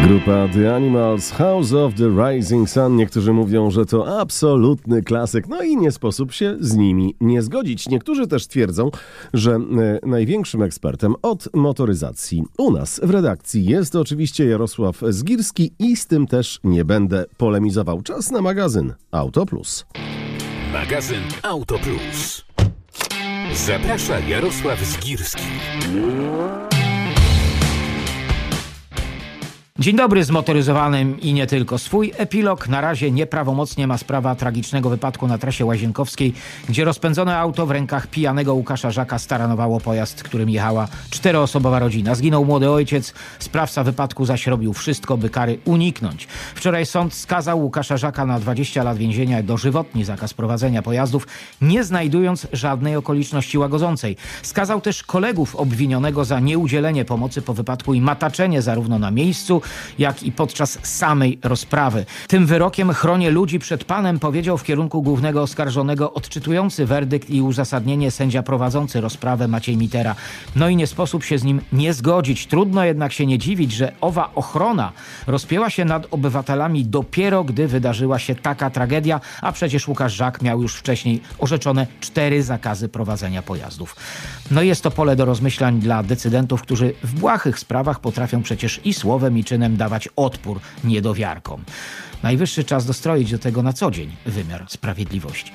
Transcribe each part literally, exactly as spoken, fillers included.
Grupa The Animals, House of the Rising Sun. Niektórzy mówią, że to absolutny klasyk, no i nie sposób się z nimi nie zgodzić. Niektórzy też twierdzą, że e, największym ekspertem od motoryzacji u nas w redakcji jest oczywiście Jarosław Zgirski i z tym też nie będę polemizował. Czas na magazyn Auto Plus. Magazyn Auto Plus. Zaprasza Jarosław Zgirski. Dzień dobry, zmotoryzowanym i nie tylko. Swój epilog na razie nieprawomocnie ma sprawa tragicznego wypadku na trasie łazienkowskiej, gdzie rozpędzone auto w rękach pijanego Łukasza Żaka staranowało pojazd, którym jechała czteroosobowa rodzina. Zginął młody ojciec, sprawca wypadku zaś robił wszystko, by kary uniknąć. Wczoraj sąd skazał Łukasza Żaka na dwadzieścia lat więzienia i dożywotni zakaz prowadzenia pojazdów, nie znajdując żadnej okoliczności łagodzącej. Skazał też kolegów obwinionego za nieudzielenie pomocy po wypadku i mataczenie zarówno na miejscu, jak i podczas samej rozprawy. Tym wyrokiem chronię ludzi przed panem, powiedział w kierunku głównego oskarżonego odczytujący werdykt i uzasadnienie sędzia prowadzący rozprawę Maciej Mitera. No i nie sposób się z nim nie zgodzić. Trudno jednak się nie dziwić, że owa ochrona rozpięła się nad obywatelami dopiero gdy wydarzyła się taka tragedia, a przecież Łukasz Żak miał już wcześniej orzeczone cztery zakazy prowadzenia pojazdów. No i jest to pole do rozmyślań dla decydentów, którzy w błahych sprawach potrafią przecież i słowem i czynem dawać odpór niedowiarkom. Najwyższy czas dostroić do tego na co dzień wymiar sprawiedliwości.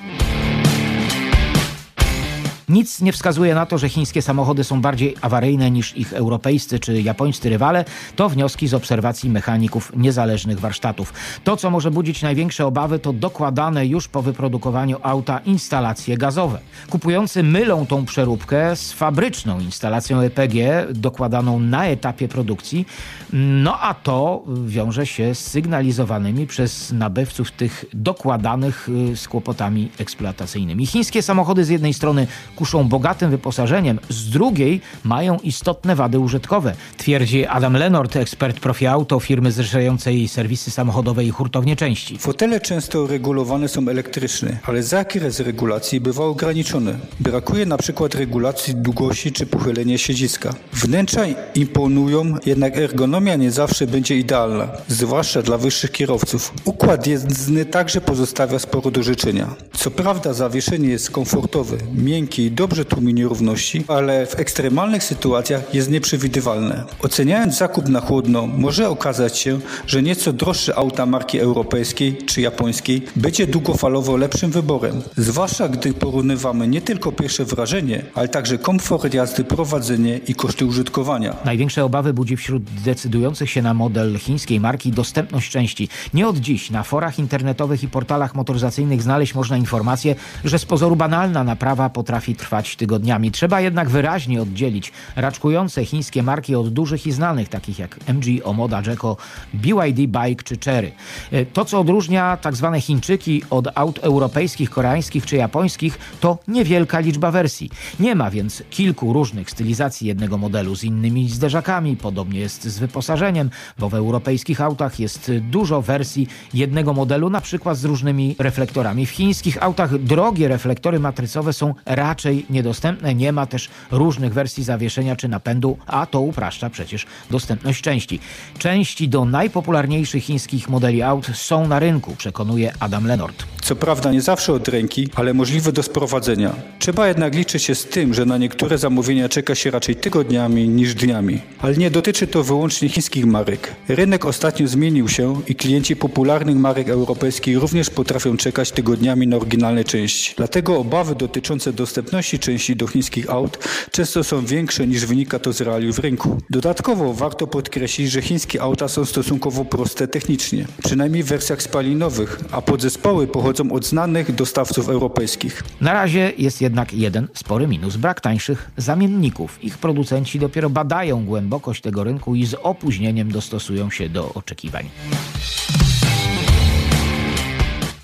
Nic nie wskazuje na to, że chińskie samochody są bardziej awaryjne niż ich europejscy czy japońscy rywale. To wnioski z obserwacji mechaników niezależnych warsztatów. To, co może budzić największe obawy, to dokładane już po wyprodukowaniu auta instalacje gazowe. Kupujący mylą tą przeróbkę z fabryczną instalacją E P G dokładaną na etapie produkcji. No a to wiąże się z sygnalizowanymi przez nabywców tych dokładanych z kłopotami eksploatacyjnymi. Chińskie samochody z jednej strony kuszą bogatym wyposażeniem, z drugiej mają istotne wady użytkowe, twierdzi Adam Lenort, ekspert Profi Auto firmy zrzeszającej serwisy samochodowe i hurtownie części. Fotele często regulowane są elektrycznie, ale zakres regulacji bywa ograniczony. Brakuje na przykład regulacji długości czy pochylenia siedziska. Wnętrza imponują, jednak ergonomia nie zawsze będzie idealna, zwłaszcza dla wyższych kierowców. Układ jezdny także pozostawia sporo do życzenia. Co prawda zawieszenie jest komfortowe, miękkie i dobrze tłumi nierówności, ale w ekstremalnych sytuacjach jest nieprzewidywalne. Oceniając zakup na chłodno, może okazać się, że nieco droższe auta marki europejskiej czy japońskiej będzie długofalowo lepszym wyborem. Zwłaszcza gdy porównywamy nie tylko pierwsze wrażenie, ale także komfort jazdy, prowadzenie i koszty użytkowania. Największe obawy budzi wśród decydujących się na model chińskiej marki dostępność części. Nie od dziś na forach internetowych i portalach motoryzacyjnych znaleźć można informację, że z pozoru banalna naprawa potrafi trwać tygodniami. Trzeba jednak wyraźnie oddzielić raczkujące chińskie marki od dużych i znanych, takich jak M G, Omoda, Jeko, B Y D Bike czy Chery. To, co odróżnia tak zwane Chińczyki od aut europejskich, koreańskich czy japońskich, to niewielka liczba wersji. Nie ma więc kilku różnych stylizacji jednego modelu z innymi zderzakami. Podobnie jest z wyposażeniem, bo w europejskich autach jest dużo wersji jednego modelu, na przykład z różnymi reflektorami. W chińskich autach drogie reflektory matrycowe są raczej niedostępne. Nie ma też różnych wersji zawieszenia czy napędu, a to upraszcza przecież dostępność części. Części do najpopularniejszych chińskich modeli aut są na rynku, przekonuje Adam Lenort. Co prawda nie zawsze od ręki, ale możliwe do sprowadzenia. Trzeba jednak liczyć się z tym, że na niektóre zamówienia czeka się raczej tygodniami niż dniami. Ale nie dotyczy to wyłącznie chińskich marek. Rynek ostatnio zmienił się i klienci popularnych marek europejskich również potrafią czekać tygodniami na oryginalne części. Dlatego obawy dotyczące dostępności części do chińskich aut często są większe niż wynika to z realiów rynku. Dodatkowo warto podkreślić, że chińskie auta są stosunkowo proste technicznie, przynajmniej w wersjach spalinowych, a podzespoły pochodzą od znanych dostawców europejskich. Na razie jest jednak jeden spory minus. Brak tańszych zamienników. Ich producenci dopiero badają głębokość tego rynku i z opóźnieniem dostosują się do oczekiwań.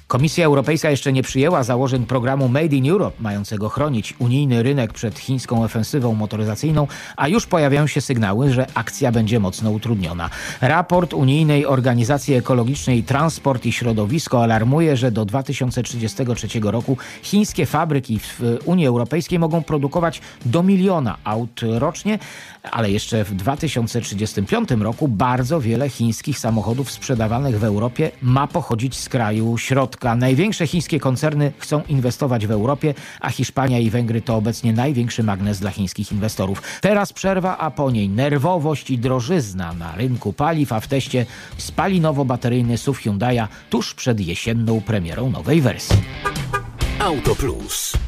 Komisja Europejska jeszcze nie przyjęła założeń programu Made in Europe, mającego chronić unijny rynek przed chińską ofensywą motoryzacyjną, a już pojawiają się sygnały, że akcja będzie mocno utrudniona. Raport Unijnej Organizacji Ekologicznej Transport i Środowisko alarmuje, że do dwa tysiące trzydziestego trzeciego roku chińskie fabryki w Unii Europejskiej mogą produkować do miliona aut rocznie, ale jeszcze w dwa tysiące trzydziestym piątym roku bardzo wiele chińskich samochodów sprzedawanych w Europie ma pochodzić z kraju środka. Największe chińskie koncerny chcą inwestować w Europie, a Hiszpania i Węgry to obecnie największy magnes dla chińskich inwestorów. Teraz przerwa, a po niej nerwowość i drożyzna na rynku paliw, a w teście spalinowo-bateryjny S U V Hyundai'a tuż przed jesienną premierą nowej wersji. Auto Plus.